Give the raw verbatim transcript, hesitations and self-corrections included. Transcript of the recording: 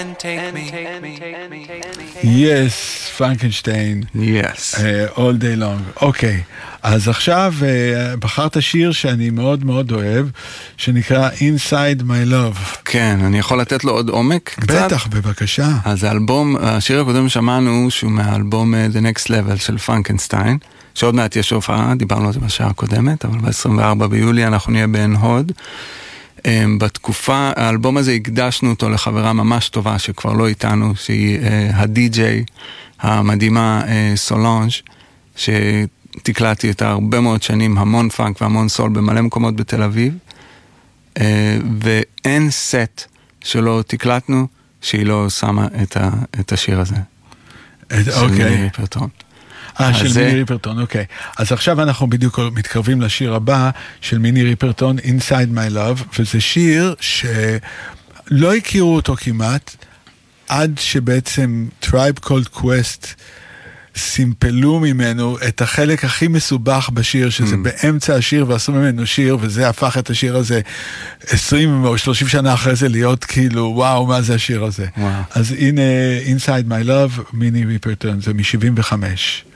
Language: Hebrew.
Yes, פרנקנשטיין. Yes. Uh, all day long. אוקיי, okay. אז עכשיו uh, בחרת שיר שאני מאוד מאוד אוהב, שנקרא Inside My Love. כן, אני יכול לתת לו עוד עומק קצת? בטח, בבקשה. אז האלבום, השיר הקודם שמענו שהוא מהאלבום The Next Level של פרנקנשטיין, שעוד מעט יש הופעה, דיברנו על זה בשעה הקודמת, אבל ב-עשרים וארבעה ביולי אנחנו נהיה בעין הוד. בתקופה, האלבום הזה הקדשנו אותו לחברה ממש טובה שכבר לא איתנו, שהיא הדי-ג'יי המדהימה סולנג', שתקלטתי איתה הרבה מאוד שנים, המון פאנק והמון סול במלא מקומות בתל אביב, ואין סט שלא תקלטנו שהיא לא שמה את, ה, את השיר הזה. של מיני ריפרטון. אה, של מיני ריפרטון, אוקיי. אז עכשיו אנחנו בדיוק מתקרבים לשיר הבא של מיני ריפרטון, Inside My Love, וזה שיר שלא הכירו אותו כמעט, עד שבעצם Tribe Called Quest סימפלו ממנו את החלק הכי מסובך בשיר, שזה mm. באמצע השיר, ועשו ממנו שיר, וזה הפך את השיר הזה עשרים או שלושים שנה אחרי זה להיות כאילו, וואו, מה זה השיר הזה? וואו. אז הנה, Inside My Love, מיני ריפרטון, זה מ-שבעים וחמש.